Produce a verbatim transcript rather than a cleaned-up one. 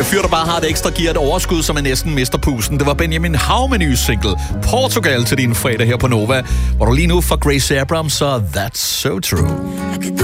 øh, fyr, der bare har et ekstra gear, et overskud, som er næsten mister pusten. Det var Benjamin Hav med ny single Portugal til din fredag her på Nova, hvor du lige nu får Grace Abrams og That's So True.